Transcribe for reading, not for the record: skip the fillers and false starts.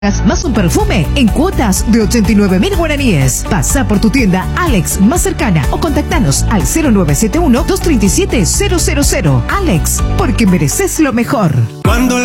más un perfume en cuotas de 89.000 guaraníes. Pasa por tu tienda Alex más cercana o contactanos al 0971-237-000. Alex, porque mereces lo mejor.